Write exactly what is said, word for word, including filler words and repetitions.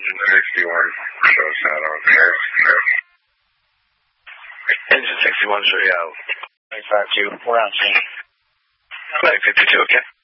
sixty-one shows that on there. Engine sixty-one, show you out. eight five two, we're on scene. nine fifty-two, okay.